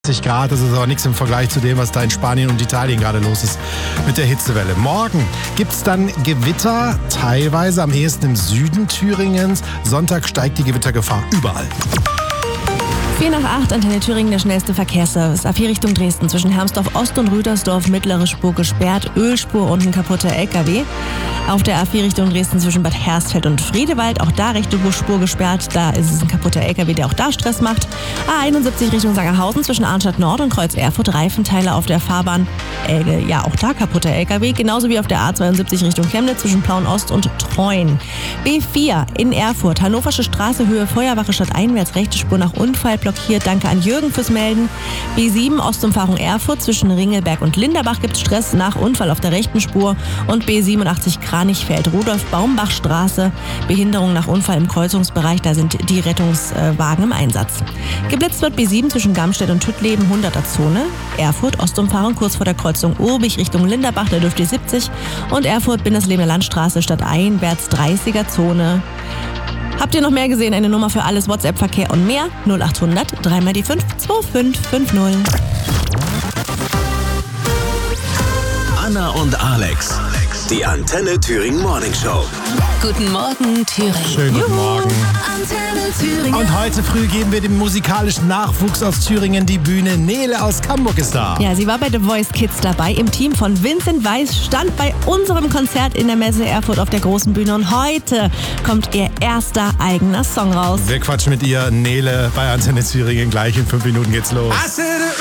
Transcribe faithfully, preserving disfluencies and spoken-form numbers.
Grad, das ist aber nichts im Vergleich zu dem, was da in Spanien und Italien gerade los ist mit der Hitzewelle. Morgen gibt es dann Gewitter, teilweise am ehesten im Süden Thüringens. Sonntag steigt die Gewittergefahr überall. vier nach acht, Antenne Thüringen, der schnellste Verkehrsservice. A vier Richtung Dresden, zwischen Hermsdorf Ost und Rüdersdorf, mittlere Spur gesperrt, Ölspur und ein kaputter L K W. Auf der A vier Richtung Dresden zwischen Bad Hersfeld und Friedewald, auch da rechte Spur gesperrt, da ist es ein kaputter L K W, der auch da Stress macht. A einundsiebzig Richtung Sangerhausen zwischen Arnstadt Nord und Kreuz Erfurt, Reifenteile auf der Fahrbahn, äh, ja auch da kaputter L K W, genauso wie auf der A zweiundsiebzig Richtung Chemnitz zwischen Plauen Ost und Treuen. B vier in Erfurt, Hannoversche Straße, Höhe Feuerwache Stadt einwärts, rechte Spur nach Unfall blockiert. Danke an Jürgen fürs Melden. B sieben Ostumfahrung Erfurt zwischen Ringelberg und Linderbach gibt es Stress nach Unfall auf der rechten Spur. Und B siebenundachtzig Kranichfeld, Rudolf-Baumbach-Straße, Behinderung nach Unfall im Kreuzungsbereich, da sind die Rettungswagen im Einsatz. Geblitzt wird B sieben zwischen Gamstedt und Tüttleben, hunderter Zone. Erfurt Ostumfahrung kurz vor der Kreuzung Urbich Richtung Linderbach, da dürfte siebzig. Und Erfurt Binderslebener Landstraße Stadt einwärts, dreißiger Zone. Habt ihr noch mehr gesehen? Eine Nummer für alles, WhatsApp-Verkehr und mehr? null achthundert drei mal die fünf zwei fünf fünf null. Anna und Alex, die Antenne Thüringen Morning Show. Guten Morgen, Thüringen. Schönen guten Juhu. Morgen. Antenne Thüringen. Und heute früh geben wir dem musikalischen Nachwuchs aus Thüringen die Bühne. Nele aus Hamburg ist da. Ja, sie war bei The Voice Kids dabei im Team von Vincent Weiss, stand bei unserem Konzert in der Messe Erfurt auf der großen Bühne und heute kommt ihr erster eigener Song raus. Wir quatschen mit ihr, Nele, bei Antenne Thüringen. Gleich in fünf Minuten geht's los.